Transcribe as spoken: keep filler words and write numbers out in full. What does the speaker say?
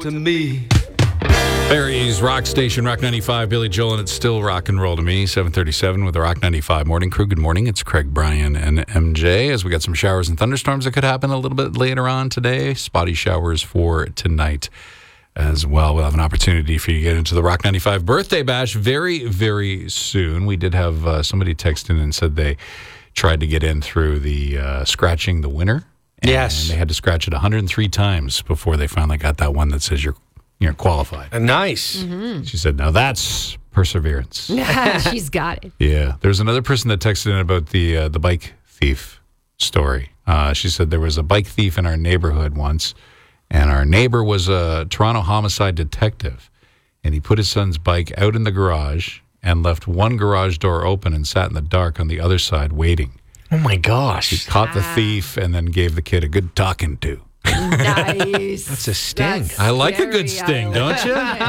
to me. Barry's Rock Station, Rock ninety-five, Billy Joel, and it's still rock and roll to me. seven thirty-seven with the Rock ninety-five Morning Crew. Good morning. It's Craig, Brian, and M J. As we got some showers and thunderstorms that could happen a little bit later on today. Spotty showers for tonight as well. We'll have an opportunity for you to get into the Rock ninety-five birthday bash very, very soon. We did have uh, somebody text in and said they tried to get in through the uh, scratching the winner. Yes. And they had to scratch it one hundred three times before they finally got that one that says you're you're qualified. Uh, nice. Mm-hmm. She said, now that's perseverance. She's got it. Yeah. There's another person that texted in about the uh, the bike thief story. Uh, she said there was a bike thief in our neighborhood once, and our neighbor was a Toronto homicide detective, and he put his son's bike out in the garage and left one garage door open and sat in the dark on the other side waiting. Oh, my gosh. He caught the thief and then gave the kid a good talking to. Nice. That's a sting. That's I like a good very sting, don't you? island.